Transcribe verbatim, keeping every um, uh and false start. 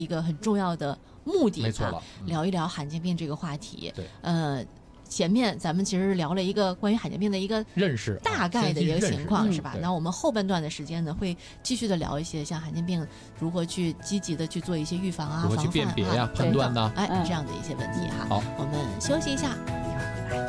一个很重要的目的， 没错了、 嗯、聊一聊罕见病这个话题。 对， 呃。前面咱们其实聊了一个关于罕见病的一个认识， 大概的一个情况、 啊、 是吧？那我们后半段的时间呢，会继续的聊一些像罕见病如何去积极的去做一些预防啊、 如何去辨别呀、 啊、 判断呐、 哎、嗯，这样的一些问题哈。 好， 我们休息一下。